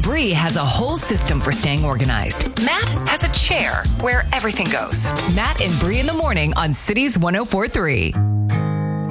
Bree has a whole system for staying organized. Matt has a chair where everything goes. Matt and Bree in the morning on Cities 104.3.